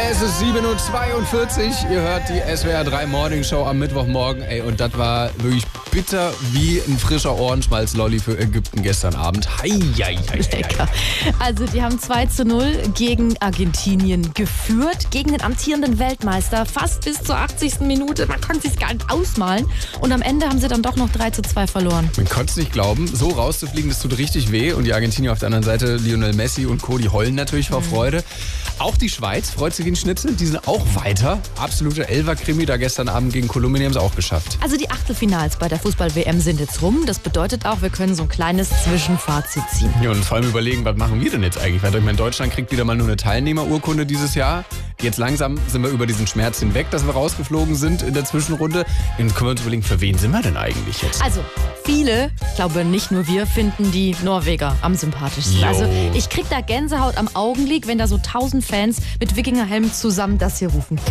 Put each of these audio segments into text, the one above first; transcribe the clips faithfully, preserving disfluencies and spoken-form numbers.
Es ist sieben Uhr zweiundvierzig. Ihr hört die S W R drei Morning Show am Mittwochmorgen. Ey, und das war wirklich bitter wie ein frischer Ohrenschmalz-Lolli für Ägypten gestern Abend. Hei, hei, hei, Lecker. Also die haben zwei zu null gegen Argentinien geführt, gegen den amtierenden Weltmeister, fast bis zur achtzigsten Minute. Man konnte es gar nicht ausmalen. Und am Ende haben sie dann doch noch drei zu zwei verloren. Man konnte es nicht glauben, so rauszufliegen, das tut richtig weh. Und die Argentinier auf der anderen Seite, Lionel Messi und Co., die heulen natürlich vor Freude. Auch die Schweiz freut sich wie ein Schnitzel, die sind auch weiter. Absolute Elfer-Krimi da gestern Abend gegen Kolumbien, haben es auch geschafft. Also die Achtelfinals bei der Fußball-W M sind jetzt rum. Das bedeutet auch, wir können so ein kleines Zwischenfazit ziehen. Ja, und vor allem überlegen, was machen wir denn jetzt eigentlich? Weil ich meine, Deutschland kriegt wieder mal nur eine Teilnehmerurkunde dieses Jahr. Jetzt langsam sind wir über diesen Schmerz hinweg, dass wir rausgeflogen sind in der Zwischenrunde. Dann können wir uns überlegen, für wen sind wir denn eigentlich jetzt? Also viele, ich glaube nicht nur wir, finden die Norweger am sympathischsten. Jo. Also ich krieg da Gänsehaut am Augenblick, wenn da so tausend Fans mit Wikingerhelmen zusammen das hier rufen.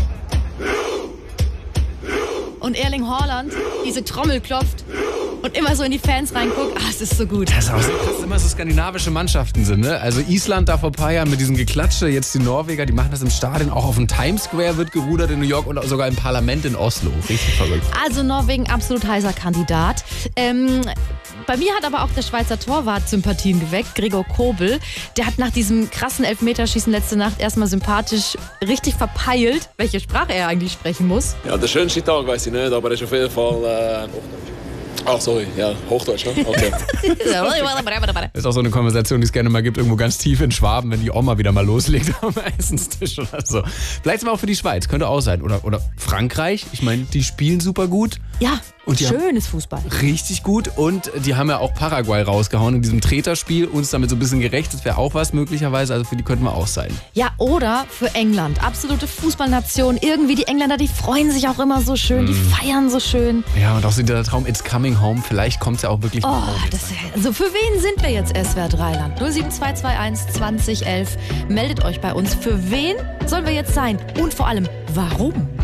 Und Erling Haaland diese Trommel klopft und immer so in die Fans reinguckt. Ah, es ist so gut. Das ist auch so krass, dass immer so skandinavische Mannschaften sind, ne? Also Island da vor ein paar Jahren mit diesem Geklatsche, jetzt die Norweger, die machen das im Stadion, auch auf dem Times Square wird gerudert in New York und sogar im Parlament in Oslo. Richtig verrückt. Also Norwegen absolut heißer Kandidat. Ähm, bei mir hat aber auch der Schweizer Torwart Sympathien geweckt, Gregor Kobel. Der hat nach diesem krassen Elfmeterschießen letzte Nacht erstmal sympathisch richtig verpeilt, welche Sprache er eigentlich sprechen muss. Ja, der schönste Tag weiß ich nicht, aber es ist auf jeden Fall äh, Ach, sorry, ja, Hochdeutsch, ne? Okay. Das ist auch so eine Konversation, die es gerne mal gibt, irgendwo ganz tief in Schwaben, wenn die Oma wieder mal loslegt am Essenstisch oder so. Vielleicht mal auch für die Schweiz, könnte auch sein. Oder, oder Frankreich, ich meine, die spielen super gut. Ja, und die schönes Fußball. Richtig gut. Und die haben ja auch Paraguay rausgehauen in diesem Treterspiel. Uns damit so ein bisschen gerecht. Das wäre auch was möglicherweise. Also für die könnten wir auch sein. Ja, oder für England. Absolute Fußballnation. Irgendwie die Engländer, die freuen sich auch immer so schön. Mm. Die feiern so schön. Ja, und auch so der Traum, it's coming home. Vielleicht kommt es ja auch wirklich oh, nach Hause. Das, also für wen sind wir jetzt S W R drei Land? null sieben zwei zwei eins zwanzig elf. Meldet euch bei uns. Für wen sollen wir jetzt sein? Und vor allem, warum?